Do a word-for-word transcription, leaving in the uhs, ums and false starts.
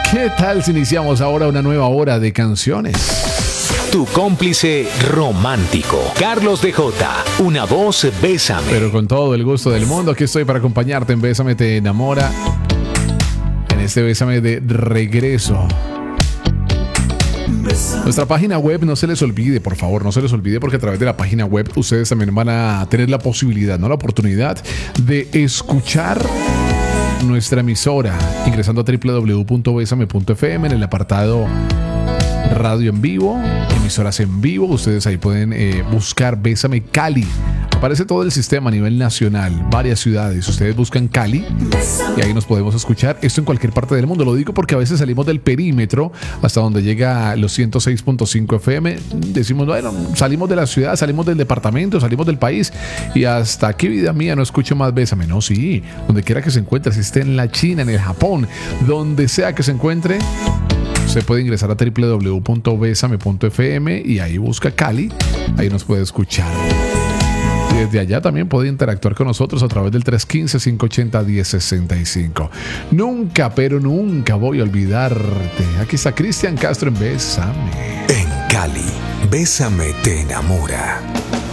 ¿Qué tal si iniciamos ahora una nueva hora de canciones? Tu cómplice romántico, Carlos D J, una voz Bésame. Pero con todo el gusto del mundo, aquí estoy para acompañarte en Bésame Te Enamora. En este Bésame de regreso. Nuestra página web, no se les olvide, por favor, no se les olvide, porque a través de la página web ustedes también van a tener la posibilidad, no la oportunidad de escuchar nuestra emisora ingresando a doble u doble u doble u punto besame punto efe eme en el apartado radio en vivo, emisoras en vivo. Ustedes ahí pueden eh, buscar Bésame Cali. Aparece todo el sistema a nivel nacional, varias ciudades. Ustedes buscan Cali y ahí nos podemos escuchar. Esto en cualquier parte del mundo. Lo digo porque a veces salimos del perímetro hasta donde llega los ciento seis punto cinco efe eme. Decimos, bueno, salimos de la ciudad, salimos del departamento, salimos del país y hasta aquí, vida mía, no escucho más Bésame. No, sí, donde quiera que se encuentre, si esté en la China, en el Japón, donde sea que se encuentre, usted puede ingresar a doble u doble u doble u punto besame punto efe eme y ahí busca Cali. Ahí nos puede escuchar. Y desde allá también puede interactuar con nosotros a través del tres uno cinco, cinco ocho cero, uno cero seis cinco. Nunca, pero nunca voy a olvidarte. Aquí está Cristian Castro en Bésame. En Cali, Bésame Te Enamora.